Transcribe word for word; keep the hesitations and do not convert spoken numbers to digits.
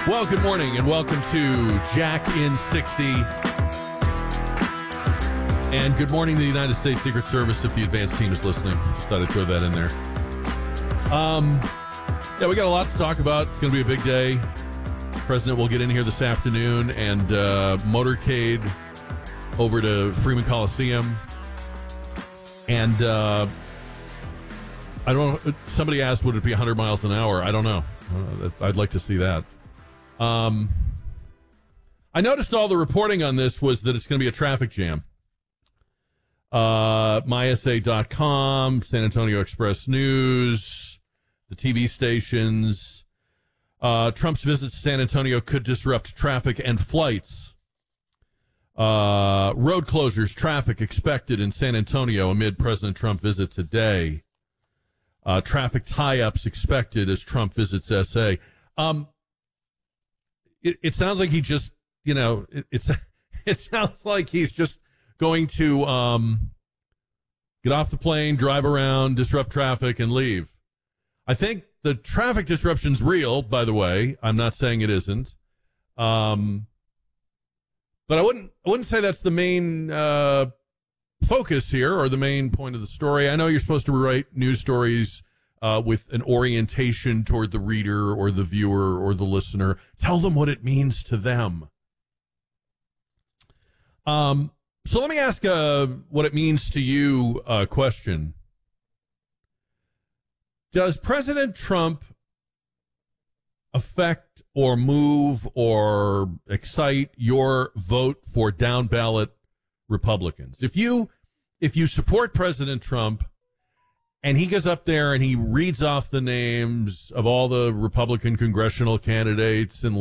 Well, good morning and welcome to Jack in sixty. And good morning to the United States Secret Service if the advanced team is listening. Just thought I'd throw that in there. Um, yeah, we got a lot to talk about. It's going to be a big day. The president will get in here this afternoon and uh, motorcade over to Freeman Coliseum. And uh, I don't know. Somebody asked, would it be one hundred miles an hour? I don't know. Uh, I'd like to see that. Um, I noticed all the reporting on this was that it's going to be a traffic jam. Uh, my S A dot com, San Antonio Express News, the T V stations. Uh, Trump's visit to San Antonio could disrupt traffic and flights. Uh, road closures, traffic expected in San Antonio amid President Trump visit today. Uh, traffic tie-ups expected as Trump visits S A. Um, It, it sounds like he just, you know, it, it's, it sounds like he's just going to um, get off the plane, drive around, disrupt traffic, and leave. I think the traffic disruption's real, by the way. I'm not saying it isn't. Um, but I wouldn't, I wouldn't say that's the main uh, focus here or the main point of the story. I know you're supposed to write news stories Uh, with an orientation toward the reader or the viewer or the listener. Tell them what it means to them. Um, so let me ask a what it means to you uh, question. Does President Trump affect or move or excite your vote for down ballot Republicans? If you if you support President Trump, and he goes up there and he reads off the names of all the Republican congressional candidates and